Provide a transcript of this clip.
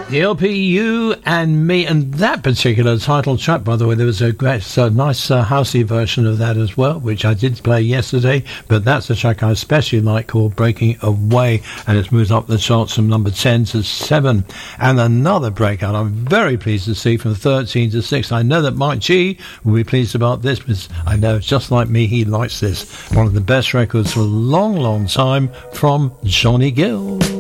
The LP, You and Me, and that particular title track, by the way, there was a great, nice housey version of that as well, which I did play yesterday, but that's a track I especially like called Breaking Away, and it's moved up the charts from number 10 to 7. And another breakout I'm very pleased to see from 13 to 6. I know that Mike G will be pleased about this, because I know, just like me, he likes this. One of the best records for a long, long time from Johnny Gill.